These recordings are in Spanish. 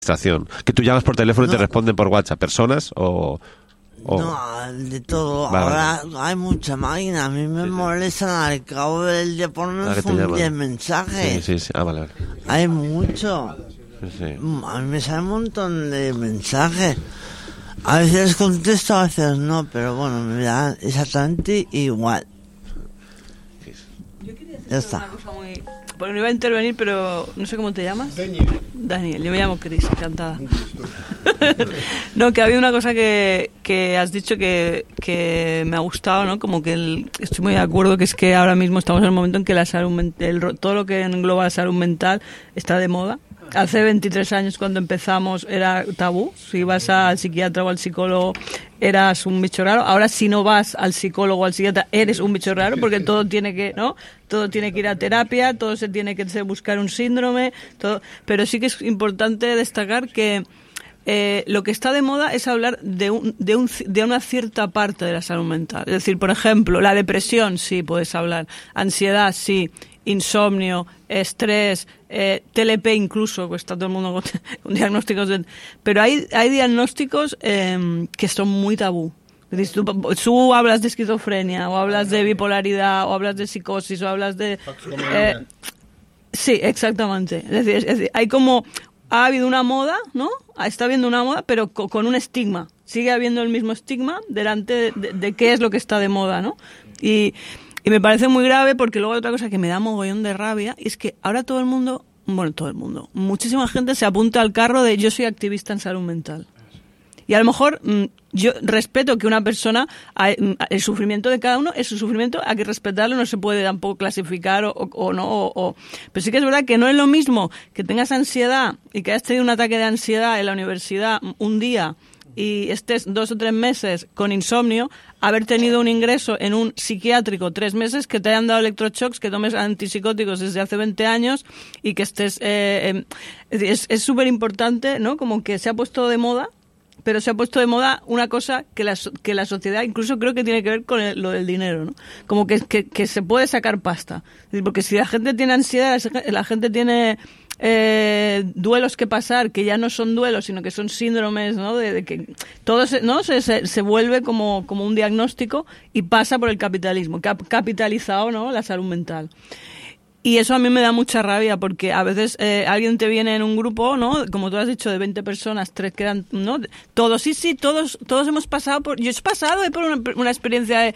administración. Que tú llamas por teléfono y te responden por WhatsApp. ¿Personas o...? No, de todo. Vale. Ahora hay mucha máquina. A mí me molestan al cabo del día por menos un 10 mensajes. Sí. Vale. Hay mucho. Sí. A mí me sale un montón de mensajes. A veces contesto, a veces no, pero bueno, me da exactamente igual. Ya está. Una cosa muy... Porque no iba a intervenir, pero no sé cómo te llamas. Daniel, yo me llamo Cris, encantada. No, que ha habido una cosa que has dicho que me ha gustado, ¿no? Como que estoy muy de acuerdo, que es que ahora mismo estamos en el momento en que la salud mental, todo lo que engloba la salud mental está de moda. Hace 23 años, cuando empezamos, era tabú. Si ibas al psiquiatra o al psicólogo, eras un bicho raro. Ahora, si no vas al psicólogo o al psiquiatra, eres un bicho raro, porque todo tiene que, ¿no? Todo tiene que ir a terapia, todo se tiene que buscar un síndrome, todo. Pero sí que es importante destacar que lo que está de moda es hablar de una cierta parte de la salud mental. Es decir, por ejemplo, la depresión, sí, puedes hablar. Ansiedad, sí. Insomnio, estrés, TLP incluso, pues está todo el mundo con diagnósticos pero hay diagnósticos que son muy tabú. Es decir, tú hablas de esquizofrenia, o hablas de bipolaridad, o hablas de psicosis, o hablas de... sí, exactamente. Es decir, hay como... Ha habido una moda, ¿no? Está habiendo una moda, pero con un estigma. Sigue habiendo el mismo estigma delante de qué es lo que está de moda, ¿no? Y me parece muy grave, porque luego hay otra cosa que me da mogollón de rabia, y es que ahora todo el mundo, muchísima gente se apunta al carro de yo soy activista en salud mental. Y a lo mejor yo respeto que una persona, el sufrimiento de cada uno es su sufrimiento, hay que respetarlo, no se puede tampoco clasificar o no. Pero sí que es verdad que no es lo mismo que tengas ansiedad y que hayas tenido un ataque de ansiedad en la universidad un día y estés 2 o 3 meses con insomnio, haber tenido un ingreso en un psiquiátrico 3 meses, que te hayan dado electroshocks, que tomes antipsicóticos desde hace 20 años y que estés... es súper importante, ¿no? Como que se ha puesto de moda, pero se ha puesto de moda una cosa que la sociedad incluso creo que tiene que ver con lo del dinero, ¿no? Como que se puede sacar pasta. Es decir, porque si la gente tiene ansiedad, la gente tiene... duelos que pasar, que ya no son duelos, sino que son síndromes, ¿no? De que todo se vuelve como un diagnóstico y pasa por el capitalismo, que ha capitalizado, ¿no? La salud mental. Y eso a mí me da mucha rabia, porque a veces alguien te viene en un grupo, ¿no? Como tú has dicho, de 20 personas, 3 quedan, ¿no? Todos hemos pasado por... Yo he pasado por una experiencia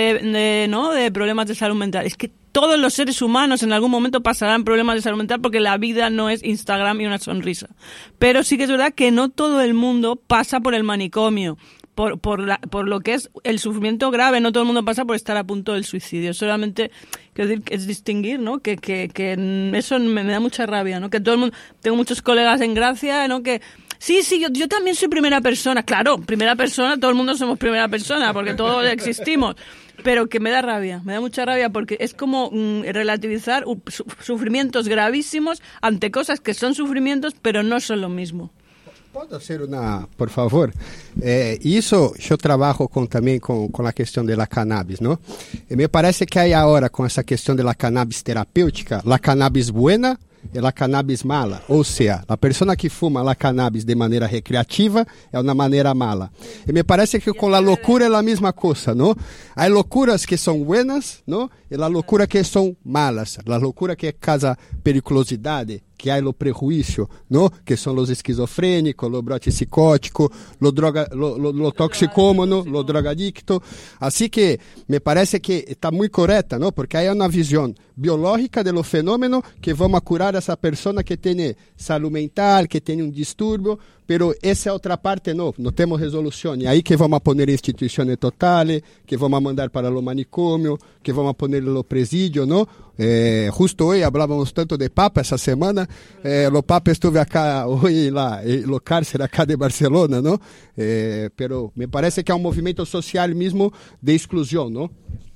de problemas de salud mental. Es que todos los seres humanos en algún momento pasarán problemas de salud mental, porque la vida no es Instagram y una sonrisa. Pero sí que es verdad que no todo el mundo pasa por el manicomio, por lo que es el sufrimiento grave. No todo el mundo pasa por estar a punto del suicidio. Solamente quiero decir, es distinguir, ¿no? Que eso me da mucha rabia, ¿no? Que todo el mundo... Tengo muchos colegas en Gracia, ¿no? Que sí, yo también soy primera persona. Claro, primera persona, todo el mundo somos primera persona, porque todos existimos. Pero que me da rabia, me da mucha rabia, porque es como relativizar sufrimientos gravísimos ante cosas que son sufrimientos, pero no son lo mismo. Pode ser por favor? Isso eu trabalho também com a questão da cannabis, não? E me parece que aí agora, com essa questão da cannabis terapêutica, a cannabis buena e a cannabis mala. Ou seja, a pessoa que fuma a cannabis de maneira recreativa é uma maneira mala. E me parece que com a loucura é a mesma coisa, não? Há loucuras que são buenas, não? E a loucura que são malas. A loucura que causa periculosidade, que há o prejuízo, ¿no? Que son los esquizofrénicos, los brotes psicóticos, los toxicómanos, los drogadictos. Así que me parece que está muy correcta, ¿no? Porque hay una visión biológica de los fenómenos que vamos a curar a esa persona que tiene salud mental, que tiene un disturbio, pero essa outra parte não temos resolução. E aí que vamos a poner instituições totales, que vamos a mandar para o manicômio, que vamos a poner no presídio, não? Justo hoje falávamos tanto de Papa essa semana. O Papa estuve acá hoje lá, no cárcere acá de Barcelona, não? Pero me parece que é movimento social mesmo de exclusão, não?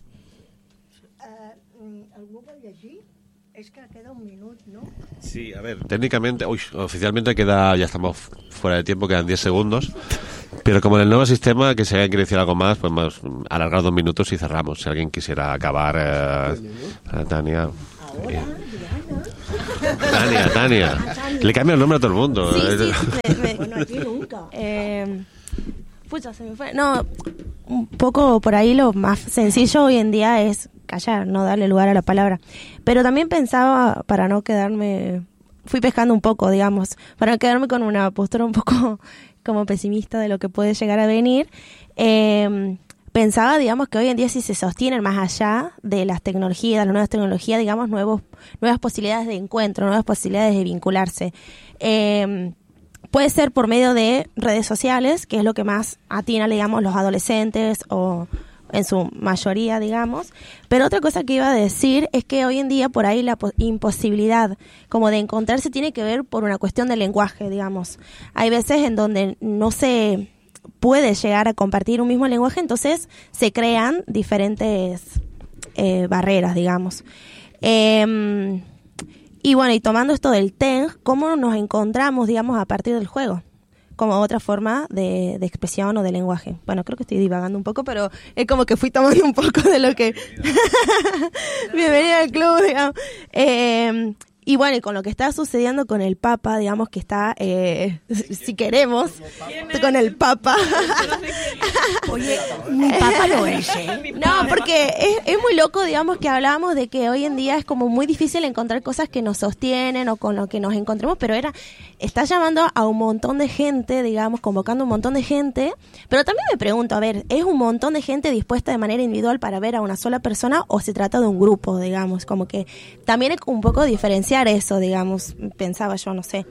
¿Algú vol llegir? Es que queda un minuto, ¿no? Sí, a ver, técnicamente, oficialmente ya estamos fuera de tiempo, quedan 10 segundos, pero como en el nuevo sistema, que si alguien quiere decir algo más, pues más alargar 2 minutos y cerramos. Si alguien quisiera acabar, Tania. Tania. Le cambia el nombre a todo el mundo. Bueno, aquí nunca. Pucha, se me fue. No, un poco por ahí lo más sencillo hoy en día es callar, no darle lugar a la palabra. Pero también pensaba, para no quedarme... Fui pescando un poco, digamos, para no quedarme con una postura un poco como pesimista de lo que puede llegar a venir. Pensaba, digamos, que hoy en día si se sostienen más allá de las tecnologías, de las nuevas tecnologías, digamos, nuevas posibilidades de encuentro, nuevas posibilidades de vincularse. Puede ser por medio de redes sociales, que es lo que más atina, digamos, los adolescentes o en su mayoría, digamos. Pero otra cosa que iba a decir es que hoy en día por ahí la imposibilidad como de encontrarse tiene que ver por una cuestión de lenguaje, digamos. Hay veces en donde no se puede llegar a compartir un mismo lenguaje, entonces se crean diferentes barreras, digamos. Y bueno, y tomando esto del TENG, ¿cómo nos encontramos, digamos, a partir del juego? Como otra forma de expresión o de lenguaje. Bueno, creo que estoy divagando un poco, pero es como que fui tomando un poco de lo que... Bienvenida al club, digamos. Y bueno, y con lo que está sucediendo con el Papa, digamos que está, si queremos, con el Papa. Oye, mi Papa lo es, ¿eh? No, porque es muy loco, digamos, que hablábamos de que hoy en día es como muy difícil encontrar cosas que nos sostienen o con lo que nos encontremos, pero está llamando a un montón de gente, digamos, convocando un montón de gente, pero también me pregunto, a ver, ¿es un montón de gente dispuesta de manera individual para ver a una sola persona o se trata de un grupo, digamos? Como que también es un poco diferenciar eso, digamos, pensaba yo, no sé.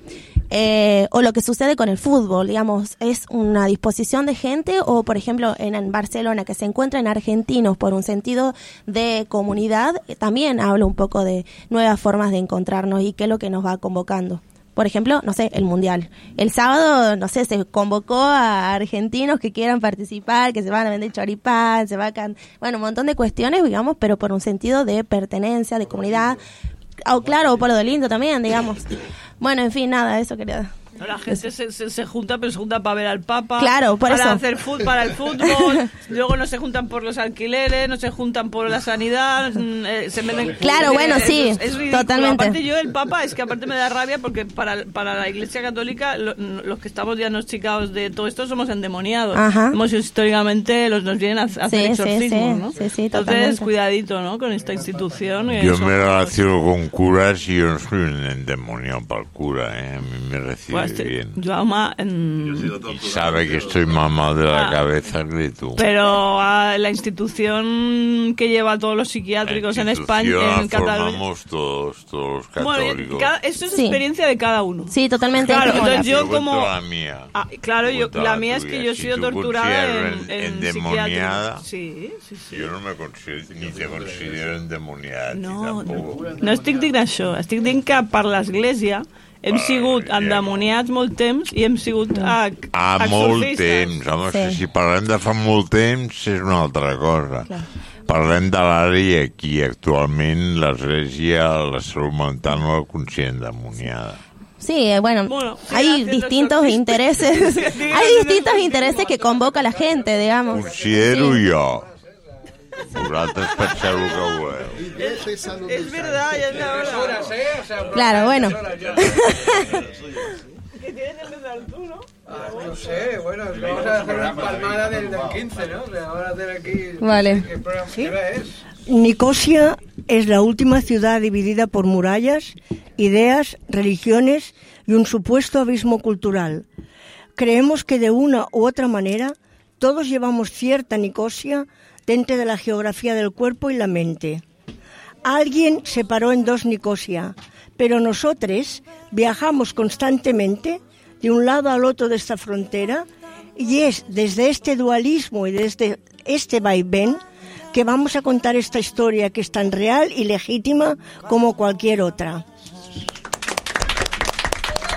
O lo que sucede con el fútbol, digamos, ¿es una disposición de gente o, por ejemplo, en Barcelona, que se encuentran argentinos por un sentido de comunidad, también habla un poco de nuevas formas de encontrarnos y qué es lo que nos va convocando? Por ejemplo, no sé, el Mundial. El sábado, no sé, se convocó a argentinos que quieran participar, que se van a vender choripán, bueno, un montón de cuestiones, digamos, pero por un sentido de pertenencia, de comunidad. O claro, por lo de lindo también, digamos. Bueno, en fin, nada, eso quería... La gente se junta, pero se junta para ver al Papa. Claro, por para eso. Hacer para el fútbol. Luego no se juntan por los alquileres, no se juntan por la sanidad. Se meten. Claro, bueno, sí, es ridículo. totalmente. Aparte yo, el Papa, es que aparte me da rabia porque para la Iglesia Católica, los que estamos diagnosticados de todo esto somos endemoniados. Ajá. Hemos históricamente, nos vienen a hacer exorcismos, ¿no? Sí, entonces, totalmente. cuidadito, ¿no? Con esta institución. Yo me relaciono con curas y yo no soy un endemoniado para el cura, ¿eh? A mí me recibe bien. Yo ama y sabe que estoy mamado de la cabeza que tú. Pero la institución que lleva a todos los psiquiátricos en España, en Cataluña, formamos todos los católicos. Bueno, eso es experiencia de cada uno. Sí, totalmente. Claro, entonces yo como la mía. Claro, la mía es que yo he sido torturada en endemoniada. Sí. Jo no me considero, ni te considero endemoniada. No estic dient això, estic dient que per l'Església hem sigut endemoniats molt temps i hem sigut molt temps, home, si parlem de fa molt temps és una altra cosa. Clar. Parlem de l'àrea aquí actualment l'Església, la salut mental no la considera endemoniada. Sí, bueno, hay distintos intereses. Hay distintos intereses que convoca la gente, digamos. Considero jo. Vosaltres penseu el que voleu. Es verdad, ya es la hora. Claro, bueno. Que tienes que empezar tú, ¿no? No sé, bueno, vamos a hacer una palmada del 15, ¿no? Vamos a hacer aquí... Vale. ¿Qué hora es? Nicosia es la última ciudad dividida por murallas, ideas, religiones y un supuesto abismo cultural. Creemos que de una u otra manera todos llevamos cierta Nicosia dentro de la geografía del cuerpo y la mente. Alguien separó en dos Nicosia, pero nosotros viajamos constantemente de un lado al otro de esta frontera y es desde este dualismo y desde este vaivén que vamos a contar esta historia que es tan real y legítima como cualquier otra.